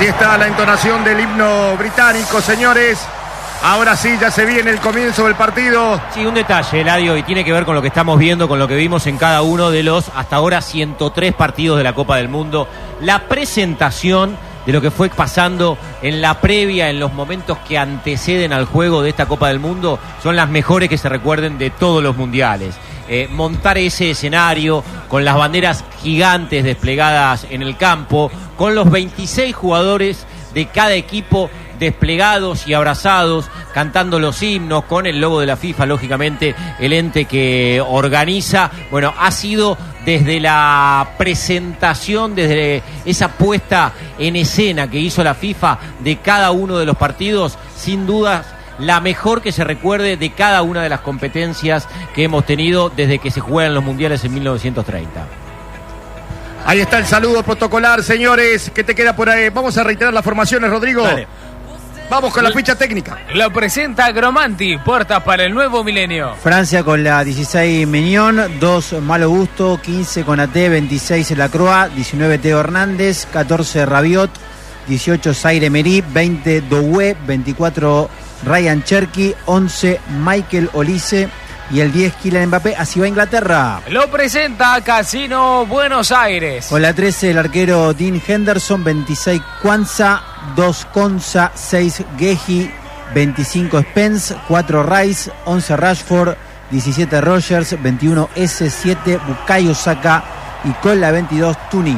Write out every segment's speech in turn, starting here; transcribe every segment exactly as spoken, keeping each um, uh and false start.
Allí está la entonación del himno británico, señores. Ahora sí, ya se viene el comienzo del partido. Sí, un detalle, Eladio, y tiene que ver con lo que estamos viendo, con lo que vimos en cada uno de los hasta ahora ciento tres partidos de la Copa del Mundo. La presentación de lo que fue pasando en la previa, en los momentos que anteceden al juego de esta Copa del Mundo, son las mejores que se recuerden de todos los mundiales. Eh, montar ese escenario con las banderas gigantes desplegadas en el campo, con los veintiséis jugadores de cada equipo desplegados y abrazados, cantando los himnos, con el logo de la FIFA, lógicamente, el ente que organiza. Bueno, ha sido desde la presentación, desde esa puesta en escena que hizo la FIFA de cada uno de los partidos, sin dudas la mejor que se recuerde de cada una de las competencias que hemos tenido desde que se juegan los mundiales en mil novecientos treinta. Ahí está el saludo protocolar, señores. ¿Qué te queda por ahí? Vamos a reiterar las formaciones, Rodrigo. Dale. Vamos con la ficha técnica. Lo presenta Gromanti, puertas para el nuevo milenio. Francia con la dieciséis Mignon, dos Malo Gusto, quince Konaté, veintiséis Lacroix, diecinueve Teo Hernández, catorce Rabiot, dieciocho Zaire Emery, veinte Doué, veinticuatro Ryan Cherky, once Michael Olise y el diez Kylian Mbappé. Así va Inglaterra. Lo presenta Casino Buenos Aires. Con la trece el arquero Dean Henderson, veintiséis Kwanza, dos Konsa, seis Gehi, veinticinco Spence, cuatro Rice, once Rashford, diecisiete Rogers, veintiuno S, siete Bukayo Saka y con la veintidós Tuni.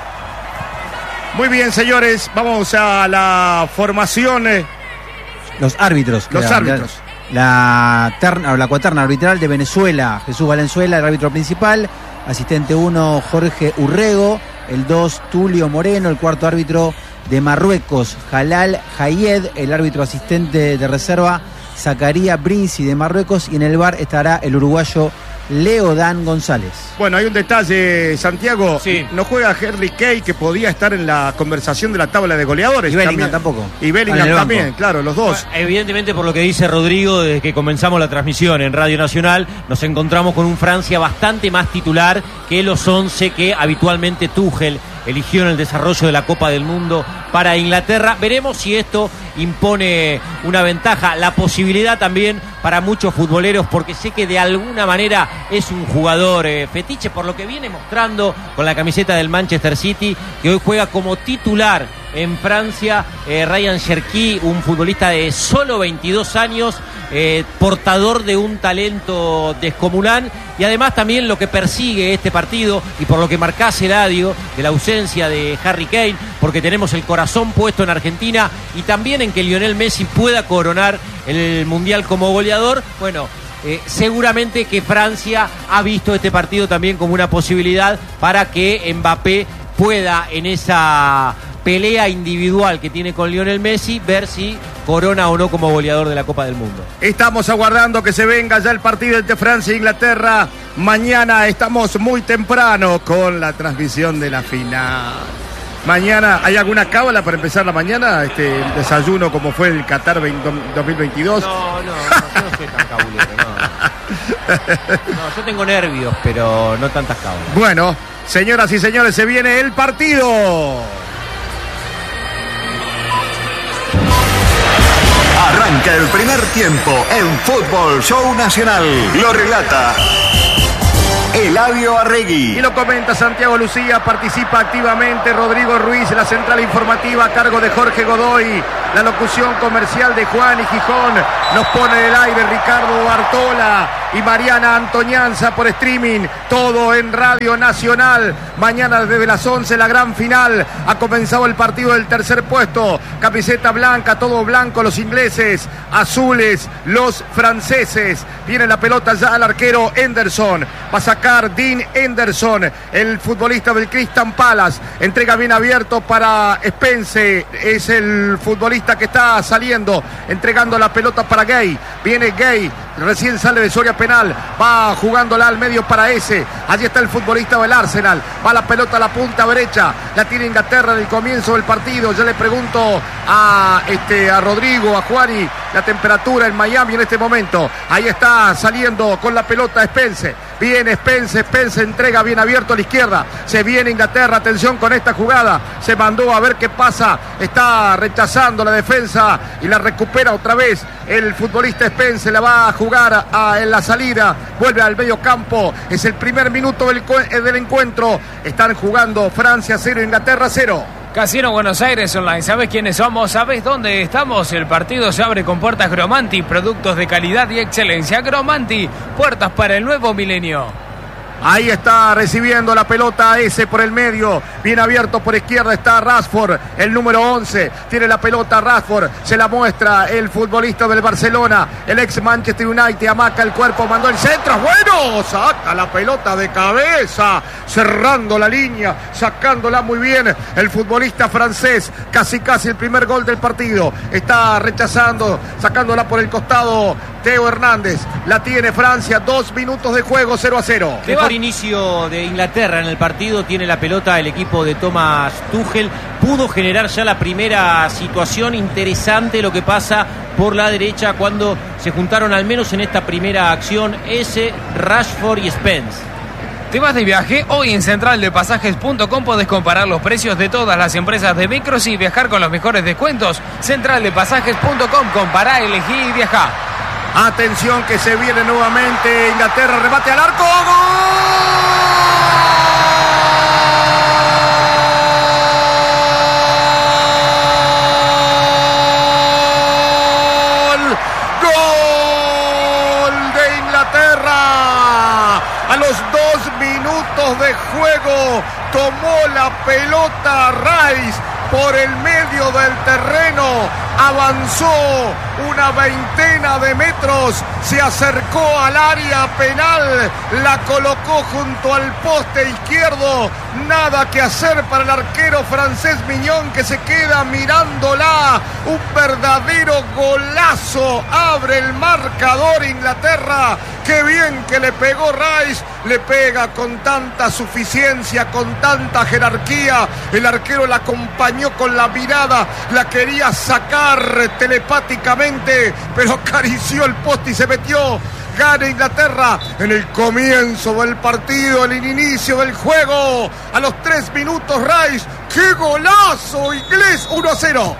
Muy bien, señores, vamos a la formación. Los árbitros. Los la, árbitros. La, terna, la cuaterna arbitral de Venezuela, Jesús Valenzuela, el árbitro principal. Asistente uno, Jorge Urrego. El dos, Tulio Moreno. El cuarto árbitro de Marruecos, Jalal Hayed. El árbitro asistente de reserva, Zacaría Brinzi de Marruecos. Y en el V A R estará el uruguayo Leodán González. Bueno, hay un detalle, Santiago. Sí. No juega Harry Kane, que podía estar en la conversación de la tabla de goleadores. Y Bellingham también. tampoco. Y Bellingham En el también, banco. claro, los dos. Bueno, evidentemente, por lo que dice Rodrigo, desde que comenzamos la transmisión en Radio Nacional, nos encontramos con un Francia bastante más titular que los once que habitualmente Tuchel eligió en el desarrollo de la Copa del Mundo para Inglaterra. Veremos si esto impone una ventaja, la posibilidad también para muchos futboleros, porque sé que de alguna manera es un jugador eh, fetiche, por lo que viene mostrando con la camiseta del Manchester City, que hoy juega como titular en Francia. eh, Ryan Cherky, un futbolista de solo veintidós años, eh, portador de un talento descomunal, y además también lo que persigue este partido, y por lo que marcás, Eladio, de la ausencia de Harry Kane, porque tenemos el corazón puesto en Argentina y también en que Lionel Messi pueda coronar el Mundial como goleador. Bueno, eh, seguramente que Francia ha visto este partido también como una posibilidad para que Mbappé pueda, en esa pelea individual que tiene con Lionel Messi, ver si corona o no como goleador de la Copa del Mundo. Estamos aguardando que se venga ya el partido entre Francia e Inglaterra. Mañana estamos muy temprano con la transmisión de la final. Mañana, ¿hay alguna cábala para empezar la mañana? Este, el desayuno como fue el Qatar dos mil veintidós. No, no, no, yo no soy tan cabulero, no. No, yo tengo nervios, pero no tantas cábalas. Bueno, señoras y señores, se viene el partido. Arranca el primer tiempo en Fútbol Show Nacional. Lo relata Eladio Arregui. Y lo comenta Santiago Lucía, participa activamente Rodrigo Ruiz, la central informativa a cargo de Jorge Godoy, la locución comercial de Juan y Gijón, nos pone en el aire Ricardo Bartola y Mariana Antonianza por streaming, todo en Radio Nacional. Mañana desde las once la gran final, ha comenzado el partido del tercer puesto, camiseta blanca, todo blanco los ingleses, azules los franceses. Viene la pelota ya al arquero Henderson, va a sacar Dean Henderson, el futbolista del Crystal Palace, entrega bien abierto para Spence, es el futbolista que está saliendo, entregando la pelota para Gay, viene Gay, recién sale de Soria penal, va jugándola al medio para ese, allí está el futbolista del Arsenal, va la pelota a la punta derecha, la tiene Inglaterra en el comienzo del partido. Yo le pregunto a, este, a Rodrigo, a Juani, la temperatura en Miami en este momento. Ahí está saliendo con la pelota Spence. Viene Spence, Spence entrega bien abierto a la izquierda. Se viene Inglaterra, atención con esta jugada. Se mandó a ver qué pasa. Está rechazando la defensa y la recupera otra vez el futbolista Spence. La va a jugar a, en la salida. Vuelve al medio campo. Es el primer minuto del, del encuentro. Están jugando Francia cero, Inglaterra cero. Casino Buenos Aires Online. ¿Sabes quiénes somos? ¿Sabes dónde estamos? El partido se abre con puertas Gromanti, productos de calidad y excelencia. Gromanti, puertas para el nuevo milenio. Ahí está recibiendo la pelota ese por el medio. Bien abierto por izquierda está Rashford, el número once. Tiene la pelota Rashford. Se la muestra el futbolista del Barcelona, el ex Manchester United. Amaca el cuerpo, mandó el centro. ¡Bueno! Saca la pelota de cabeza, cerrando la línea, sacándola muy bien el futbolista francés. Casi casi el primer gol del partido. Está rechazando, sacándola por el costado Teo Hernández. La tiene Francia, dos minutos de juego, cero a cero. Mejor inicio de Inglaterra en el partido, tiene la pelota el equipo de Thomas Tuchel, pudo generar ya la primera situación. Interesante lo que pasa por la derecha cuando se juntaron al menos en esta primera acción ese Rashford y Spence. ¿Te vas de viaje? Hoy en central de pasajes punto com podés comparar los precios de todas las empresas de micros y viajar con los mejores descuentos. central de pasajes punto com, compará, elegí y viajá. Atención que se viene nuevamente Inglaterra, remate al arco, ¡gol! ¡Gol de Inglaterra! A los dos minutos de juego tomó la pelota Rice por el medio del terreno, avanzó una veintena de metros, se acercó al área penal, la colocó junto al poste izquierdo. Nada que hacer para el arquero francés Mignon, que se queda mirándola. Un verdadero golazo, abre el marcador Inglaterra. Qué bien que le pegó Rice, le pega con tanta suficiencia, con tanta jerarquía. El arquero la acompañó con la mirada, la quería sacar telepáticamente, pero acarició el poste y se metió. Gana Inglaterra en el comienzo del partido, en el inicio del juego. A los tres minutos Rice, ¡qué golazo inglés! uno a cero.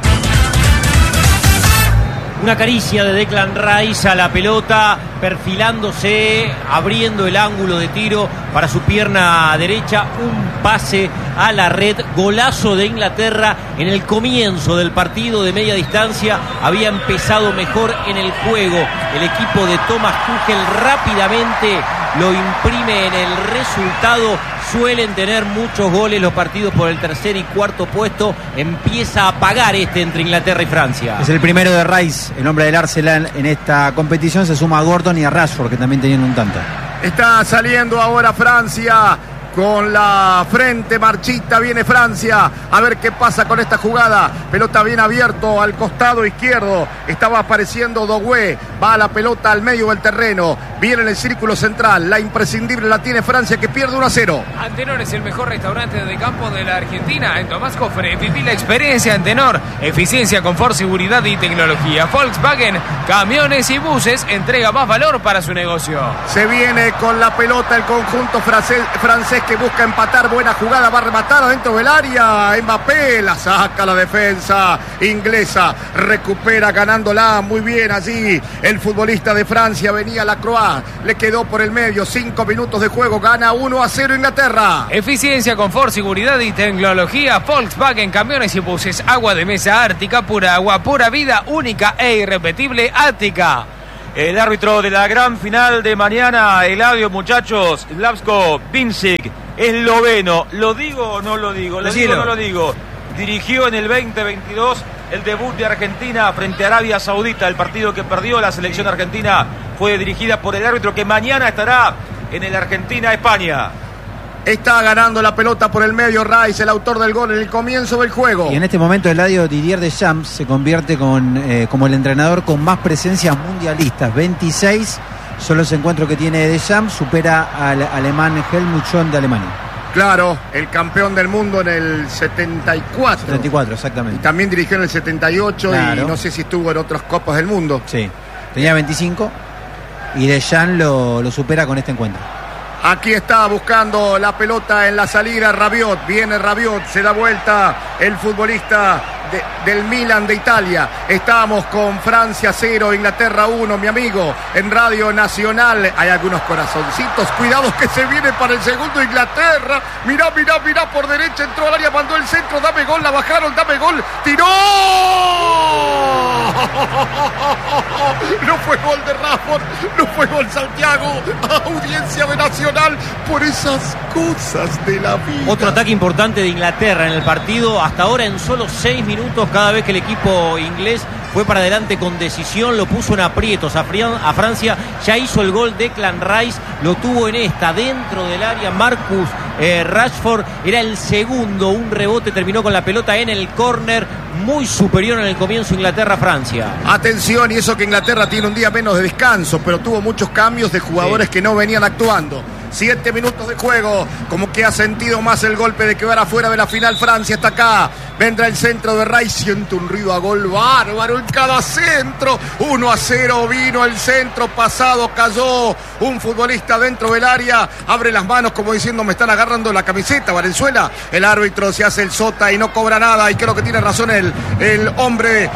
Una caricia de Declan Rice a la pelota, perfilándose, abriendo el ángulo de tiro para su pierna derecha, un pase a la red, golazo de Inglaterra en el comienzo del partido de media distancia. Había empezado mejor en el juego el equipo de Thomas Tuchel, rápidamente lo imprime en el resultado. Suelen tener muchos goles los partidos por el tercer y cuarto puesto. Empieza a pagar este entre Inglaterra y Francia. Es el primero de Rice, el hombre del Arsenal en esta competición. Se suma a Gordon y a Rashford, que también tenían un tanto. Está saliendo ahora Francia con la frente marchita. Viene Francia a ver qué pasa con esta jugada. Pelota bien abierto al costado izquierdo. Estaba apareciendo Doué. Va la pelota al medio del terreno. Viene en el círculo central. La imprescindible la tiene Francia, que pierde uno a cero. Antenor es el mejor restaurante de campo de la Argentina. En Tomás Cofre viví la experiencia Antenor. Eficiencia, confort, seguridad y tecnología. Volkswagen, camiones y buses. Entrega más valor para su negocio. Se viene con la pelota el conjunto francés, francés que busca empatar. Buena jugada, va a rematar adentro del área. Mbappé la saca la defensa inglesa. Recupera ganándola muy bien allí. El futbolista de Francia venía Lacroix. Le quedó por el medio. Cinco minutos de juego. Gana uno a cero Inglaterra. Eficiencia, confort, seguridad y tecnología. Volkswagen, camiones y buses. Agua de mesa Ártica, pura agua, pura vida, única e irrepetible Ártica. El árbitro de la gran final de mañana, Eladio, muchachos, Slavko Vincic, esloveno. ¿Lo digo o no lo digo? ¿Lo digo o no lo digo? Dirigió en el veinte veintidós el debut de Argentina frente a Arabia Saudita. El partido que perdió la selección argentina fue dirigida por el árbitro que mañana estará en el Argentina-España. Está ganando la pelota por el medio Rice, el autor del gol en el comienzo del juego. Y en este momento Eladio, Didier Deschamps se convierte con, eh, como el entrenador con más presencias mundialistas. veintiséis son los encuentros que tiene Deschamps, supera al alemán Helmut Schön de Alemania. Claro, el campeón del mundo en el setenta y cuatro. setenta y cuatro, exactamente. Y también dirigió en el setenta y ocho, claro. Y no sé si estuvo en otras copas del mundo. Sí, tenía veinticinco y Deschamps lo, lo supera con este encuentro. Aquí está buscando la pelota en la salida Rabiot. Viene Rabiot, se da vuelta el futbolista de, del Milan de Italia. Estamos con Francia cero, Inglaterra uno, mi amigo, en Radio Nacional. Hay algunos corazoncitos. Cuidados que se viene para el segundo Inglaterra. Mirá, mirá, mirá por derecha. Entró al área, mandó el centro. Dame gol, la bajaron, dame gol. ¡Tiró! No fue gol de Rashford, no fue gol Santiago. Audiencia de Nacional por esas cosas de la vida. Otro ataque importante de Inglaterra en el partido. Hasta ahora en solo seis minutos, cada vez que el equipo inglés fue para adelante con decisión, lo puso en aprietos a, a Francia. Ya hizo el gol Declan Rice, lo tuvo en esta, dentro del área. Marcus eh, Rashford era el segundo, un rebote, terminó con la pelota en el córner. Muy superior en el comienzo Inglaterra-Francia. Atención, y eso que Inglaterra tiene un día menos de descanso, pero tuvo muchos cambios de jugadores sí. que no venían actuando. Siete minutos de juego, como que ha sentido más el golpe de quedar afuera de la final. Francia está acá, vendrá el centro de Rice, siente un ruido a gol bárbaro en cada centro. Uno a cero vino el centro pasado, cayó un futbolista dentro del área, abre las manos como diciendo me están agarrando la camiseta, Valenzuela. El árbitro se hace el sota y no cobra nada, y creo que tiene razón el, el hombre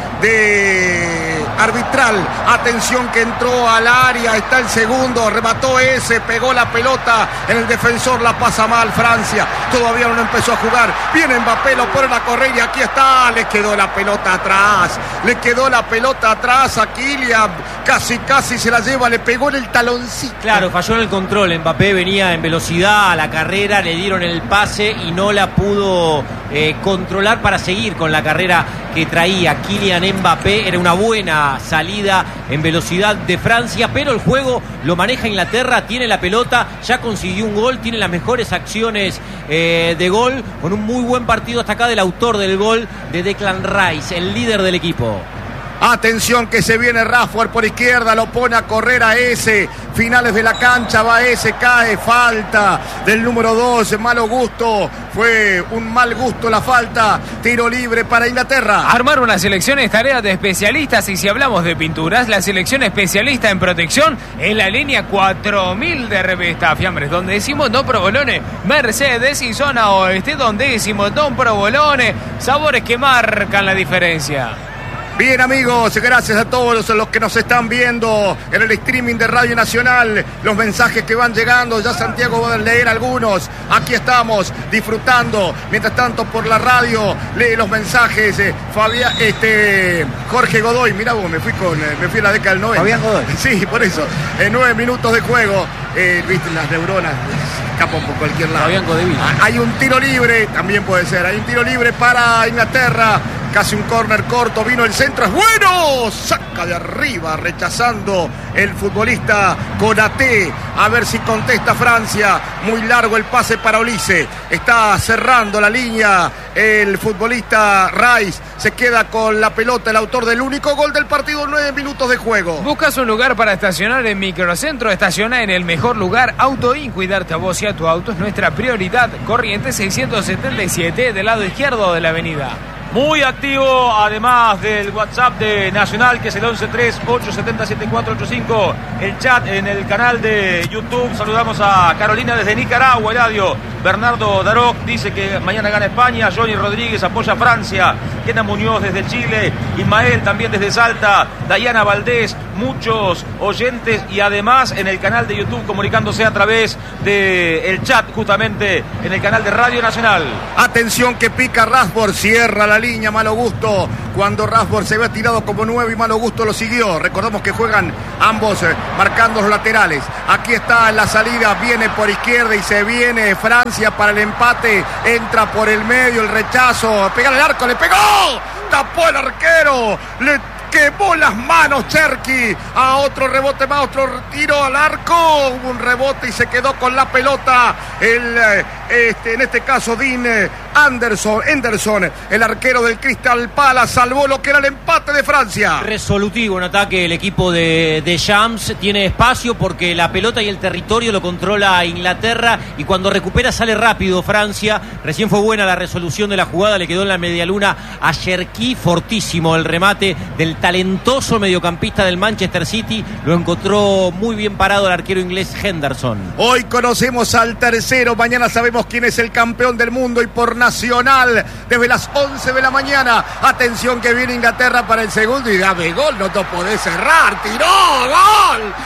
de arbitral. Atención que entró al área, está el segundo, remató ese, pegó la pelota en el defensor, la pasa mal Francia, todavía no empezó a jugar. Viene Mbappé, lo pone a correr y aquí está, le quedó la pelota atrás, le quedó la pelota atrás a Kylian, casi casi se la lleva, le pegó en el taloncito. Claro, falló en el control. Mbappé venía en velocidad a la carrera, le dieron el pase y no la pudo eh, controlar para seguir con la carrera que traía Kylian Mbappé. Era una buena salida en velocidad de Francia, pero el juego lo maneja Inglaterra, tiene la pelota, ya consiguió un gol, tiene las mejores acciones eh, de gol, con un muy buen partido hasta acá del autor del gol, de Declan Rice, el líder del equipo. Atención que se viene Rashford por izquierda, lo pone a correr a ese, finales de la cancha, va ese, cae, falta del número dos, malo gusto, fue un mal gusto la falta, tiro libre para Inglaterra. Armar una selección es tarea de especialistas, y si hablamos de pinturas, la selección especialista en protección es la línea cuatro mil de Revesta Fiambres, donde decimos Don Provolone, Mercedes, y zona oeste, donde decimos Don Provolone, sabores que marcan la diferencia. Bien, amigos, gracias a todos los que nos están viendo en el streaming de Radio Nacional, los mensajes que van llegando, ya Santiago va a leer algunos, aquí estamos disfrutando, mientras tanto por la radio lee los mensajes, eh, Fabián, este, Jorge Godoy, mirá vos, me fui con, eh, me fui a la década del noventa. Fabián Godoy. Sí, por eso, en nueve minutos de juego, eh, viste, las neuronas escapan por cualquier lado. Fabián Godoy. Hay un tiro libre, también puede ser, hay un tiro libre para Inglaterra. Casi un córner corto, vino el centro, es bueno, saca de arriba, rechazando el futbolista Konaté, a ver si contesta Francia, muy largo el pase para Olise, está cerrando la línea el futbolista Rice, se queda con la pelota, el autor del único gol del partido, nueve minutos de juego. ¿Buscas un lugar para estacionar en Microcentro? Estaciona en el mejor lugar, Autoin, cuidarte a vos y a tu auto es nuestra prioridad. Corrientes seiscientos setenta y siete, del lado izquierdo de la avenida. Muy activo, además del WhatsApp de Nacional, que es el once tres ocho siete siete cuatro ocho cinco. El chat en el canal de YouTube. Saludamos a Carolina desde Nicaragua, Eladio. Bernardo Daroc dice que mañana gana España. Johnny Rodríguez apoya a Francia. Kena Muñoz desde Chile. Ismael también desde Salta. Dayana Valdés. Muchos oyentes y además en el canal de YouTube comunicándose a través del chat, justamente en el canal de Radio Nacional. Atención que pica Rashford, cierra la línea, malo gusto. Cuando Rashford se había tirado como nueve y malo gusto lo siguió. Recordamos que juegan ambos eh, marcando los laterales. Aquí está en la salida, viene por izquierda y se viene Francia para el empate. Entra por el medio, el rechazo, pega el arco, le pegó, tapó el arquero, le quemó las manos Cherki, a otro rebote más, otro tiro al arco, hubo un rebote y se quedó con la pelota el, este, en este caso Dean Anderson, Henderson, el arquero del Crystal Palace, salvó lo que era el empate de Francia. Resolutivo en ataque el equipo de, de Shams, tiene espacio porque la pelota y el territorio lo controla Inglaterra y cuando recupera sale rápido Francia. Recién fue buena la resolución de la jugada, le quedó en la medialuna a Cherki, fortísimo el remate del talentoso mediocampista del Manchester City, lo encontró muy bien parado el arquero inglés Henderson. Hoy conocemos al tercero, mañana sabemos quién es el campeón del mundo y por Nacional desde las once de la mañana. Atención que viene Inglaterra para el segundo y dame gol, no te podés cerrar. Tiró, gol,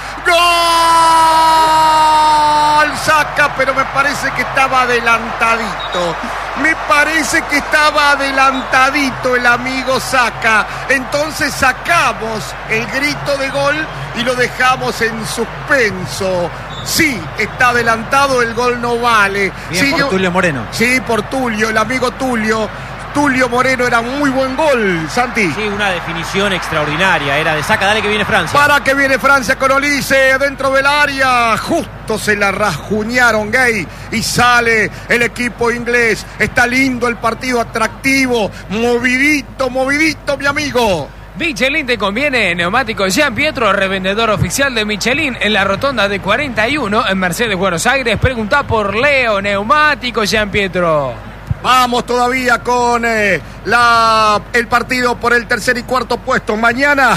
gol. Saca, pero me parece que estaba adelantadito. Me parece que estaba adelantadito el amigo Saka. Entonces sacamos el grito de gol y lo dejamos en suspenso. Sí, está adelantado, el gol no vale. Bien sí, por yo, Tulio Moreno. Sí, por Tulio, el amigo Tulio. Tulio Moreno era muy buen gol, Santi. Sí, una definición extraordinaria, era de Saka, dale que viene Francia. Para que viene Francia con Olise dentro del área. Justo se la rajuñaron Gay y sale el equipo inglés. Está lindo el partido, atractivo, movidito, movidito, mi amigo. Michelin te conviene, neumáticos Jean Pietro, revendedor oficial de Michelin en la rotonda de cuarenta y uno en Mercedes, Buenos Aires. Pregunta por Leo, neumáticos Jean Pietro. Vamos todavía con eh, la, el partido por el tercer y cuarto puesto. Mañana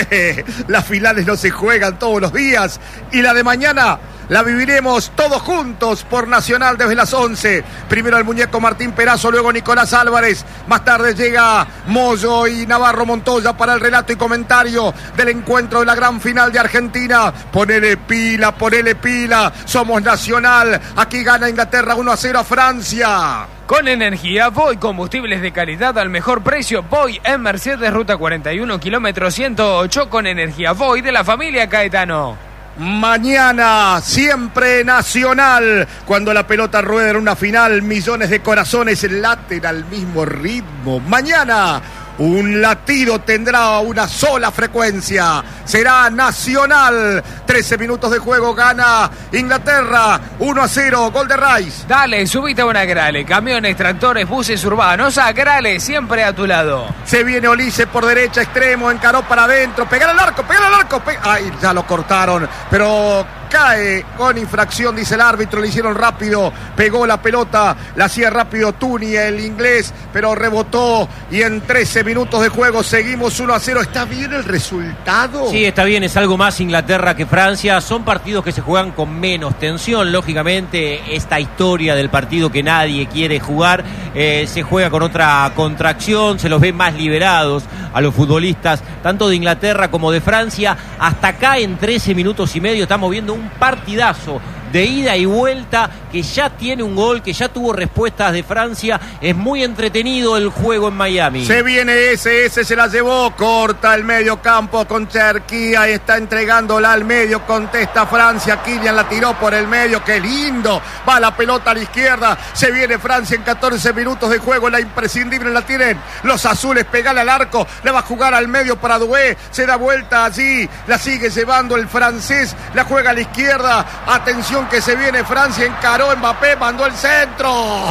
las finales no se juegan todos los días y la de mañana la viviremos todos juntos por Nacional desde las once. Primero el muñeco Martín Perazo, luego Nicolás Álvarez. Más tarde llega Moyo y Navarro Montoya para el relato y comentario del encuentro de la gran final de Argentina. Ponele pila, ponele pila. Somos Nacional. Aquí gana Inglaterra uno a cero a Francia. Con energía Voy, combustibles de calidad al mejor precio. Voy en Mercedes, ruta cuarenta y uno, kilómetro ciento ocho, con energía Voy de la familia Caetano. Mañana, siempre Nacional. Cuando la pelota rueda en una final, millones de corazones laten al mismo ritmo. Mañana, un latido tendrá una sola frecuencia. Será Nacional. trece minutos de juego, gana Inglaterra. uno a cero, gol de Rice. Dale, subite a una Grale. Camiones, tractores, buses urbanos. A Grale, siempre a tu lado. Se viene Olise por derecha, extremo, encaró para adentro. Pegar al arco, pegar al arco. Pe- Ay, ya lo cortaron. Pero cae con infracción, dice el árbitro. Le hicieron rápido. Pegó la pelota. La hacía rápido Tuni, el inglés. Pero rebotó. Y en trece minutos de juego seguimos uno a cero. ¿Está bien el resultado? Sí, está bien, es algo más Inglaterra que Francia. Son partidos que se juegan con menos tensión. Lógicamente, esta historia del partido que nadie quiere jugar eh, se juega con otra contracción. Se los ve más liberados a los futbolistas, tanto de Inglaterra como de Francia. Hasta acá, en trece minutos y medio, estamos viendo un partidazo de ida y vuelta, que ya tiene un gol, que ya tuvo respuestas de Francia. Es muy entretenido el juego en Miami. Se viene ese, ese se la llevó, corta el medio campo con Cherki, ahí está entregándola al medio, contesta Francia, Kylian la tiró por el medio, qué lindo, va la pelota a la izquierda, se viene Francia en catorce minutos de juego, la imprescindible la tienen los azules, pegale al arco, le va a jugar al medio para Doué, se da vuelta allí, la sigue llevando el francés, la juega a la izquierda, atención que se viene Francia, encaró Mbappé, mandó el centro,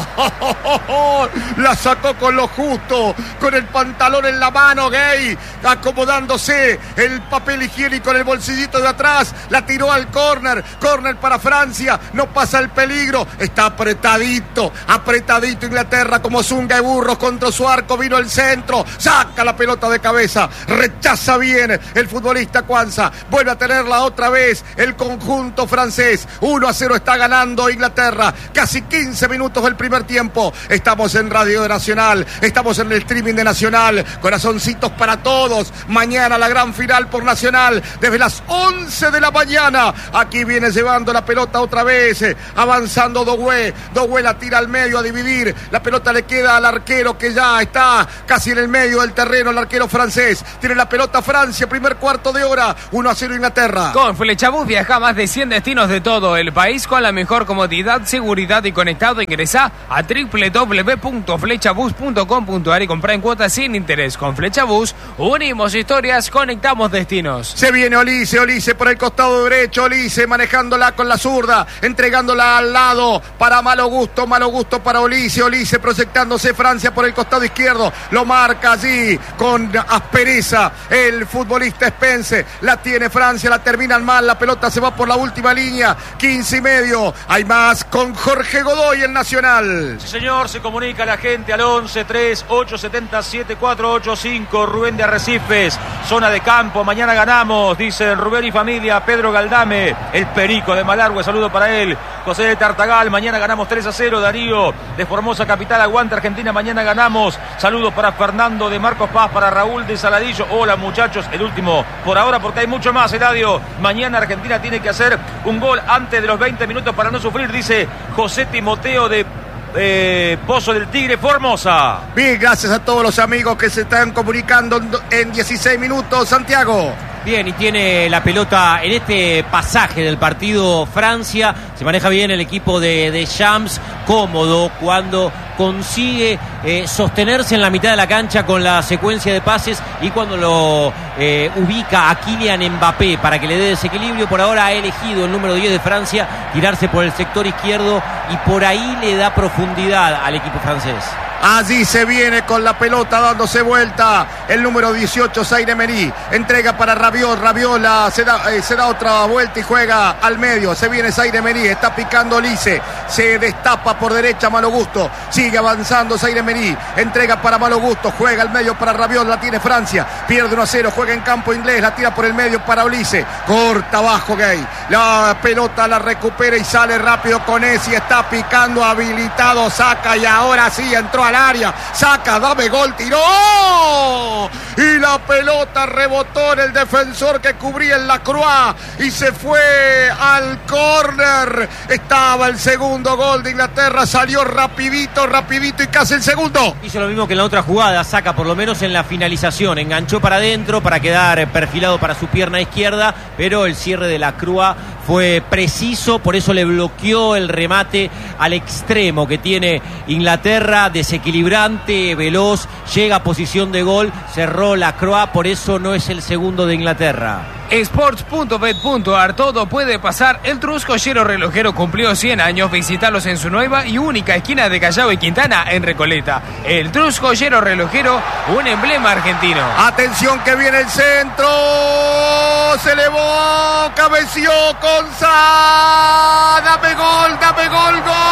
la sacó con lo justo, con el pantalón en la mano, Gay, acomodándose el papel higiénico en el bolsillito de atrás, la tiró al córner, córner para Francia, no pasa el peligro, está apretadito, apretadito Inglaterra como zunga de burros contra su arco, vino el centro, saca la pelota de cabeza, rechaza bien el futbolista Kwanza, vuelve a tenerla otra vez el conjunto francés, uno a cero está ganando Inglaterra, casi quince minutos del primer tiempo, estamos en Radio Nacional, estamos en el streaming de Nacional, corazoncitos para todos, mañana la gran final por Nacional, desde las once de la mañana, aquí viene llevando la pelota otra vez, avanzando Doué, Doué la tira al medio a dividir, la pelota le queda al arquero que ya está casi en el medio del terreno, el arquero francés, tiene la pelota Francia, primer cuarto de hora, uno a cero Inglaterra. Con Flechabús viaja a más de cien destinos de todo el del país con la mejor comodidad, seguridad y conectado. Ingresa a doble u doble u doble u punto flechabus punto com punto a r y compra en cuotas sin interés. Con Flechabus unimos historias, conectamos destinos. Se viene Olise, Olise por el costado derecho, Olise manejándola con la zurda, entregándola al lado para Malo Gusto, Malo Gusto para Olise, Olise proyectándose Francia por el costado izquierdo, lo marca allí con aspereza el futbolista Spence, la tiene Francia, la terminan mal, la pelota se va por la última línea, quince y medio, hay más con Jorge Godoy, el Nacional. Sí señor, se comunica la gente al once tres ocho siete siete cuatro ocho cinco, Rubén de Arrecifes, zona de campo, mañana ganamos, dicen Rubén y familia, Pedro Galdame, el Perico de Malargüe, saludo para él, José de Tartagal, mañana ganamos tres a cero, Darío de Formosa Capital, aguanta Argentina, mañana ganamos, saludos para Fernando de Marcos Paz, para Raúl de Saladillo, hola muchachos, el último por ahora porque hay mucho más, Eladio, mañana Argentina tiene que hacer un gol antes de los veinte minutos para no sufrir, dice José Timoteo de Eh, Pozo del Tigre, Formosa. Bien, gracias a todos los amigos que se están comunicando en dieciséis minutos, Santiago. Bien, y tiene la pelota en este pasaje del partido Francia. Se maneja bien el equipo de, de Shams, cómodo cuando consigue eh, sostenerse en la mitad de la cancha con la secuencia de pases y cuando lo eh, ubica a Kylian Mbappé para que le dé desequilibrio. Por ahora ha elegido el número diez de Francia tirarse por el sector izquierdo y por ahí le da profundidad al equipo francés. Allí se viene con la pelota dándose vuelta el número dieciocho, Zaire Emery, entrega para Rabiot, Rabiot la, se, da, eh, se da otra vuelta y juega al medio, se viene Zaire Emery, está picando Olise, se destapa por derecha Malo Gusto, sigue avanzando Zaire Emery, entrega para Malo Gusto, juega al medio para Rabiot, la tiene Francia, pierde uno a cero, juega en campo inglés, la tira por el medio para Olise, corta abajo Gay, la pelota la recupera y sale rápido con Essi, está picando, habilitado, saca y ahora sí entró al área, saca, dame gol, tiró y la pelota rebotó en el defensor que cubría en la Croix y se fue al córner. Estaba el segundo gol de Inglaterra, salió rapidito, rapidito y casi el segundo. Hizo lo mismo que en la otra jugada, saca por lo menos en la finalización, enganchó para adentro para quedar perfilado para su pierna izquierda, pero el cierre de la Croix fue preciso, por eso le bloqueó el remate al extremo que tiene Inglaterra, desequilibrante, veloz, llega a posición de gol, cerró la Croix, por eso no es el segundo de Inglaterra. Sports punto bet punto a r, todo puede pasar. El Truscollero Relojero cumplió cien años. Visitarlos en su nueva y única esquina de Callao y Quintana en Recoleta. El Truscollero Relojero, un emblema argentino. Atención que viene el centro, se elevó, cabeció Conza, dame gol, dame gol, gol.